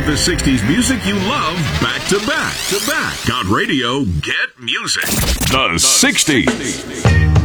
the 60s music you love back to back to back. Got radio, get music. The 60s.